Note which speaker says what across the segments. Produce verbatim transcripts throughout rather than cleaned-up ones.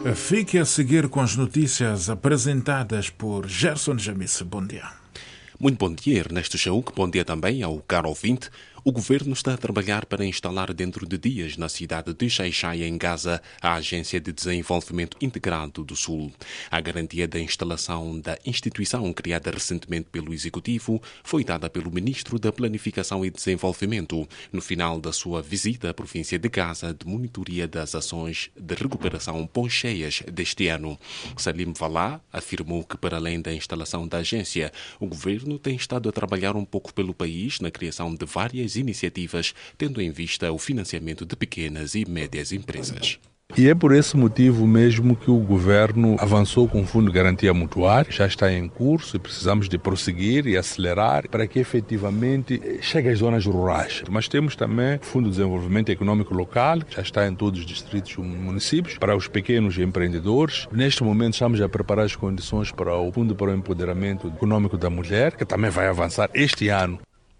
Speaker 1: Fique a seguir com as notícias apresentadas por Gerson Jamice. Bom dia.
Speaker 2: Muito bom dia, Ernesto Chauk. Bom dia também ao caro ouvinte. O governo está a trabalhar para instalar dentro de dias na cidade de Xai-Xai, em Gaza, a Agência de Desenvolvimento Integrado do Sul. A garantia da instalação da instituição, criada recentemente pelo Executivo, foi dada pelo Ministro da Planificação e Desenvolvimento no final da sua visita à província de Gaza de monitoria das ações de recuperação pós-cheias deste ano. Salim Valá afirmou que, para além da instalação da agência, o governo tem estado a trabalhar um pouco pelo país na criação de várias iniciativas, tendo em vista o financiamento de pequenas e médias empresas.
Speaker 3: E é por esse motivo mesmo que o governo avançou com o Fundo de Garantia Mutuária, já está em curso e precisamos de prosseguir e acelerar para que efetivamente chegue às zonas rurais. Mas temos também o Fundo de Desenvolvimento Econômico Local, que já está em todos os distritos e municípios, para os pequenos empreendedores. Neste momento estamos a preparar as condições para o Fundo para o Empoderamento Econômico da Mulher, que também vai avançar este ano.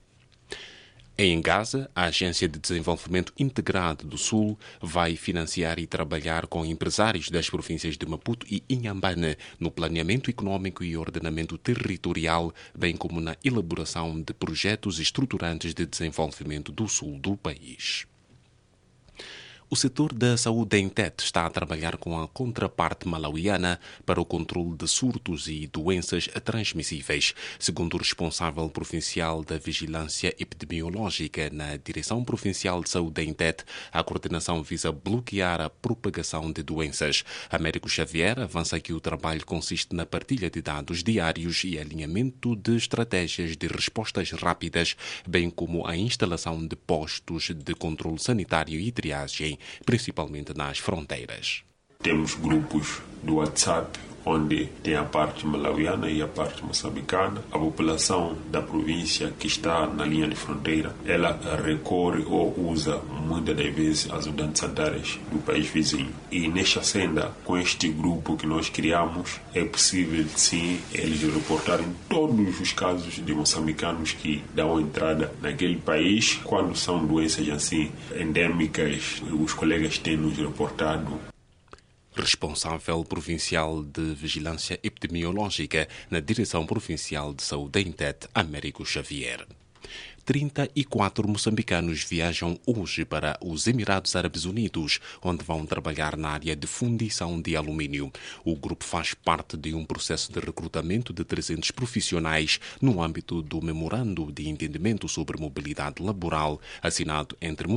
Speaker 2: Em Gaza, a Agência de Desenvolvimento Integrado do Sul vai financiar e trabalhar com empresários das províncias de Maputo e Inhambane no planeamento econômico e ordenamento territorial, bem como na elaboração de projetos estruturantes de desenvolvimento do sul do país. O setor da saúde em Tete está a trabalhar com a contraparte malauiana para o controle de surtos e doenças transmissíveis. Segundo o responsável provincial da Vigilância Epidemiológica na Direção Provincial de Saúde em Tete, a coordenação visa bloquear a propagação de doenças. Américo Xavier avança que o trabalho consiste na partilha de dados diários e alinhamento de estratégias de respostas rápidas, bem como a instalação de postos de controle sanitário e triagem, principalmente nas fronteiras.
Speaker 4: Temos grupos do WhatsApp, onde tem a parte malauiana e a parte moçambicana. A população da província que está na linha de fronteira, ela recorre ou usa muitas das vezes as unidades sanitárias do país vizinho. E nesta senda, com este grupo que nós criamos, é possível sim eles reportarem todos os casos de moçambicanos que dão entrada naquele país. Quando são doenças assim endêmicas, os colegas têm nos reportado.
Speaker 2: Responsável provincial de Vigilância Epidemiológica na Direção Provincial de Saúde em Tete, Américo Xavier. trinta e quatro moçambicanos viajam hoje para os Emirados Árabes Unidos, onde vão trabalhar na área de fundição de alumínio. O grupo faz parte de um processo de recrutamento de trezentos profissionais no âmbito do Memorando de Entendimento sobre Mobilidade Laboral, assinado entre